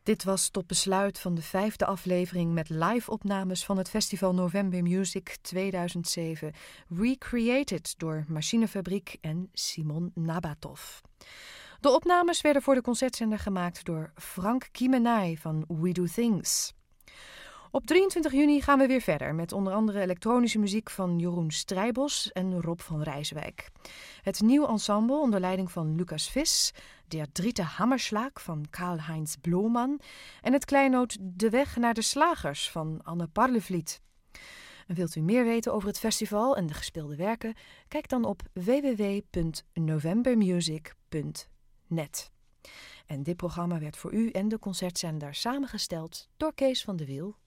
Dit was tot besluit van de 5e aflevering met live-opnames van het festival November Music 2007, recreated door Machinefabriek en Simon Nabatov. De opnames werden voor de concertzender gemaakt door Frank Kimenai van We Do Things. Op 23 juni gaan we weer verder met onder andere elektronische muziek van Jeroen Strijbos en Rob van Rijswijk. Het nieuw ensemble onder leiding van Lucas Vis, Der Dritte Hammerschlag van Karl-Heinz Bloeman en het kleinood De Weg naar de Slagers van Anne Parlevliet. En wilt u meer weten over het festival en de gespeelde werken? Kijk dan op www.novembermusic.net. En dit programma werd voor u en de concertzender samengesteld door Kees van de Wiel.